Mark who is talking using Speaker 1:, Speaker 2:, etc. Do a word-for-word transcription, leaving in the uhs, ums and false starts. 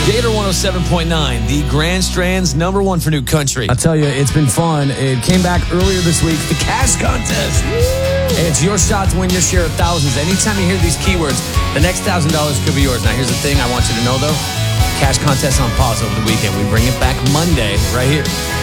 Speaker 1: Gator one oh seven point nine, the Grand Strand's number one for new country.
Speaker 2: I'll tell you, it's been fun. It came back earlier this week.
Speaker 1: The cash contest.
Speaker 2: And it's your shot to win your share of thousands. Anytime you hear these keywords, the next one thousand dollars could be yours. Now, here's the thing I want you to know, though. Cash contest on pause over the weekend. We bring it back Monday right here.